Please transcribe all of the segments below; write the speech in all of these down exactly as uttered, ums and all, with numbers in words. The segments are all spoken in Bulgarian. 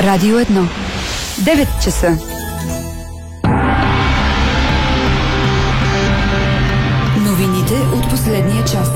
Радио едно. девет часа. Новините от последния час.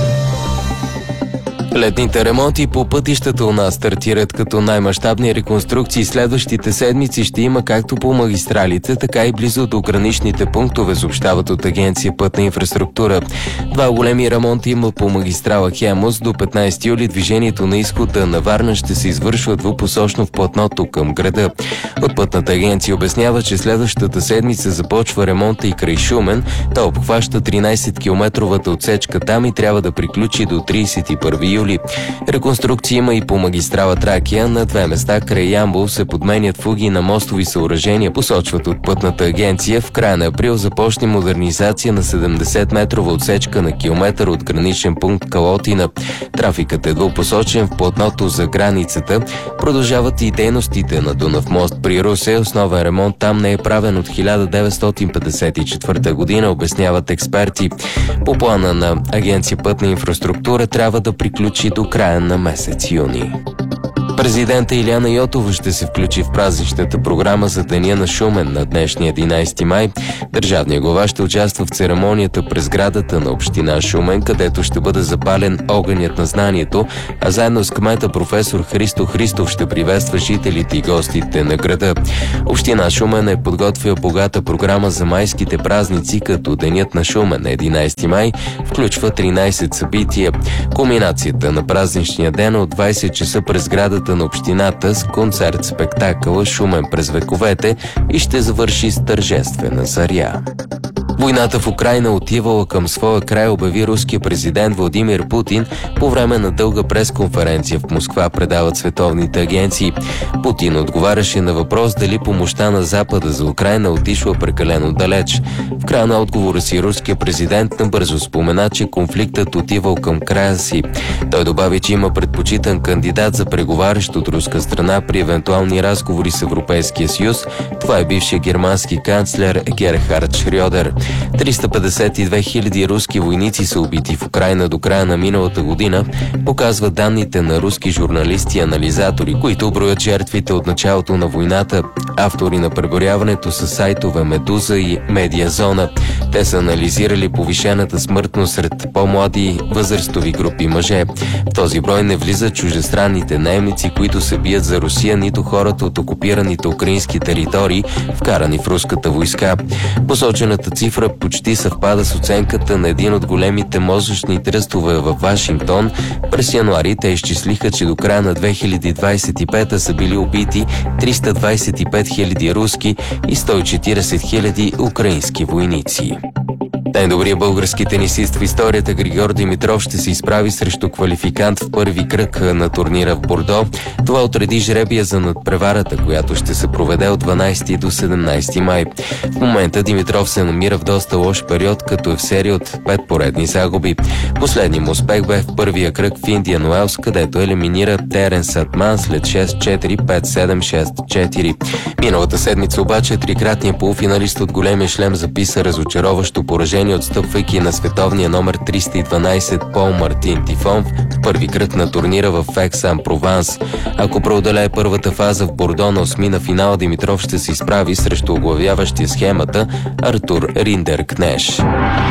Летните ремонти по пътищата у нас стартират като най-мащабни реконструкции. Следващите седмици ще има както по магистралите, така и близо до граничните пунктове, съобщават от Агенция Пътна инфраструктура. Два големи ремонта има по магистрала Хемус. До петнайсети юли движението на изхода на Варна ще се извършва двупосочно в платното към града. От Пътната агенция обяснява, че следващата седмица започва ремонта и край Шумен. Той обхваща тринайсеткилометровата отсечка там и трябва да приключи до трийсет и първи юли. Реконструкция има и по магистрала Тракия. На две места край Ямбол се подменят фуги на мостови съоръжения, посочват от Пътната агенция. В края на април започне модернизация на седемдесетметрова отсечка на километър от граничен пункт Калотина. Трафикът е двупосочен в платното за границата. Продължават и дейностите на Дунав мост при Русе. Основен ремонт там не е правен от хиляда деветстотин петдесет и четвърта година, обясняват експерти. По плана на Агенция Пътна инфраструктура трябва да приключи до края на месец юни. Президента Илияна Йотова ще се включи в празничната програма за Деня на Шумен на днешния единайсети май. Държавният глава ще участва в церемонията през сградата на община Шумен, където ще бъде запален огънят на знанието, а заедно с кмета професор Христо Христов ще приветства жителите и гостите на града. Община Шумен е подготвила богата програма за майските празници, като Денят на Шумен на единайсети май включва тринайсет събития. Кулминацията на празничния ден от двайсет часа през сградата на общината с концерт-спектакъл Шумен през вековете и ще завърши с тържествена заря. Войната в Украйна отивала към своя край, обяви руския президент Владимир Путин по време на дълга пресконференция в Москва, предават световните агенции. Путин отговаряше на въпрос дали помощта на Запада за Украйна отишла прекалено далеч. В края на отговора си руския президент набързо спомена, че конфликтът отивал към края си. Той добави, че има предпочитан кандидат за преговарящ от руска страна при евентуални разговори с Европейския съюз. Това е бившият германски канцлер Герхард Шрьодер. триста петдесет и две хиляди руски войници са убити в Украйна до края на миналата година, показват данните на руски журналисти и анализатори, които броят жертвите от началото на войната. Автори на преброяването са сайтове Медуза и Медиазона. Те са анализирали повишената смъртност сред по-млади възрастови групи мъже. В този брой не влизат чуждестранните наемници, които се бият за Русия, нито хората от окупираните украински територии, вкарани в руската войска. Посочената цифра почти съвпада с оценката на един от големите мозъчни тръстове във Вашингтон. През януари те изчислиха, че до края на две хиляди двайсет и пета са били убити триста двайсет и пет хиляди руски и сто и четирийсет хиляди украински войници. Най-добрият български тенисист в историята Григор Димитров ще се изправи срещу квалификант в първи кръг на турнира в Бордо. Това отреди жребия за надпреварата, която ще се проведе от дванайсети до седемнайсети май. В момента Димитров се намира в доста лош период, като е в серия от пет поредни загуби. Последният му успех бе в първия кръг в Индиан Уелс, където елиминира Теренс Атман след шест четири, пет седем, шест четири. Миналата седмица обаче трикратният полуфиналист от големия шлем записа разочароващо поражение, отстъпвайки на световния номер триста и дванайсет Пол Мартин Тифон в първи кръг на турнира в Екс-Ан-Прованс. Ако преодолее първата фаза в Бордо на осми на финал, Димитров ще се изправи срещу оглавяващия схемата Артур Риндеркнеш.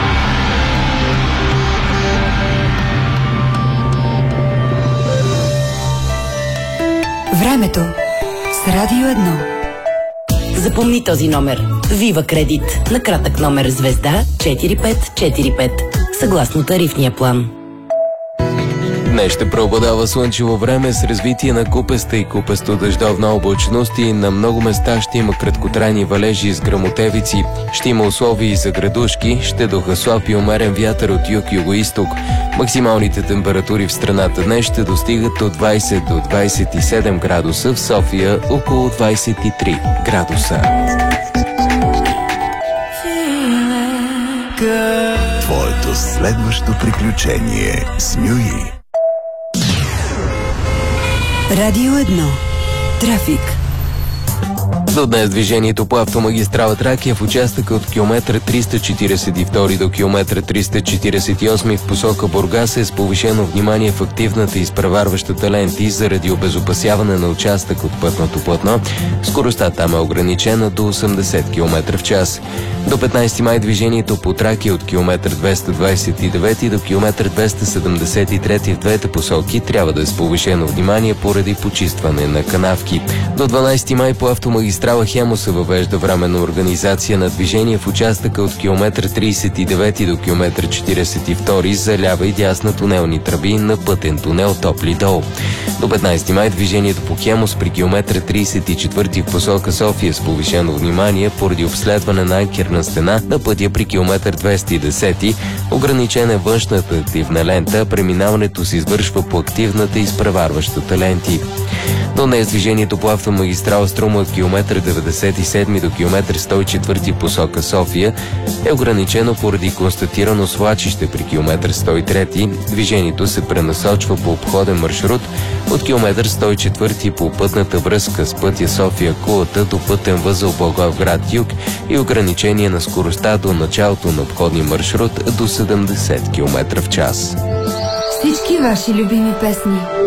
Времето с Радио едно. Запомни този номер. Вива Кредит. На кратък номер звезда четири пет четири пет. Съгласно тарифния план. Днес ще преобладава слънчево време с развитие на купеста и купесто-дъждовна облачност и на много места ще има краткотрайни валежи с гръмотевици. Ще има условия и за градушки, ще духа слаб и умерен вятър от юг-югоизток. Максималните температури в страната днес ще достигат от двайсет до двайсет и седем градуса, в София около двайсет и три градуса. Твоето следващо приключение с Нюи. Радио едно. Трафик. До днес движението по автомагистрала Тракия в участъка от километър триста четиридесет и втори до километър триста четиридесет и осми в посока Бургас е с повишено внимание в активната и изпреварващата ленти заради обезопасяване на участък от пътното платно. Скоростта там е ограничена до осемдесет километра в час. До петнайсети май движението по Тракия от километър двеста двадесет и девети до километър двеста седемдесет и трети в двете посоки трябва да е с повишено внимание поради почистване на канавки. До дванайсети май по автомагистрала Хемус се въвежда временна организация на движение в участъка от километър тридесет и девети до километър четиридесет и втори за лява и дясна тунелни тръби на пътен тунел Топли дол. До петнайсети май движението по Хемус при километър тридесет и четвърти в посока София с повишено внимание поради обследване на анкерна стена на пътя при километър двеста и десет. Ограничена е външната активна лента, преминаването се извършва по активната и изпреварващата ленти. До днес движението по автомагистрала Струма от километър деветдесет и седми до километър сто и четвърти посока София е ограничено поради констатирано свлачище при километър сто и трети. Движението се пренасочва по обходен маршрут от километър сто и четвърти по пътната връзка с пътя София-Кулата до пътен възел Благоевград-Юг и ограничение на скоростта до началото на обходния маршрут до седемдесет километра в час. Всички ваши любими песни.